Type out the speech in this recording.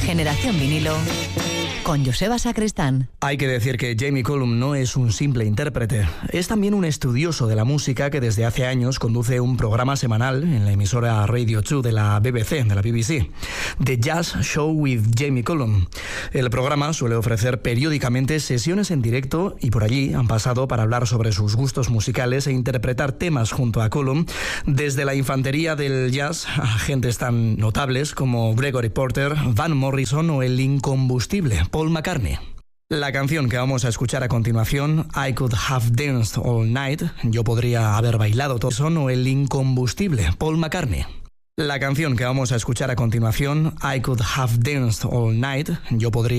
Generación Vinilo con Joseba Sacristán. Hay que decir que Jamie Cullum no es un simple intérprete, es también un estudioso de la música que desde hace años conduce un programa semanal en la emisora Radio 2 de la BBC, The Jazz Show with Jamie Cullum. El programa suele ofrecer periódicamente sesiones en directo y por allí han pasado para hablar sobre sus gustos musicales e interpretar temas junto a Cullum, desde la infantería del jazz a gentes tan notables como Gregory Porter, Van Morrison o el incombustible Paul McCartney. La canción que vamos a escuchar a continuación, I Could Have Danced All Night, yo podría haber bailado todo, o el incombustible Paul McCartney. La canción que vamos a escuchar a continuación, I Could Have Danced All Night, yo podría